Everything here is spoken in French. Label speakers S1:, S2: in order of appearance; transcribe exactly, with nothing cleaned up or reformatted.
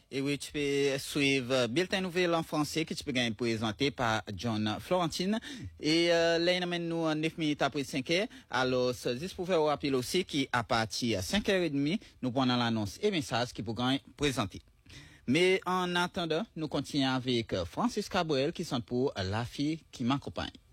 S1: Et oui, tu peux suivre Bulletin Nouvelle en français que tu peux gagner présenté par John Florentine. Et euh, là, il amène nous en neuf minutes après cinq heures. Alors, juste pour faire rappeler aussi qu'à partir de cinq heures trente, nous prenons l'annonce et message qui pour gagner présenté. Mais en attendant, nous continuons avec Francis Cabrel qui sont pour La fille qui m'accompagne.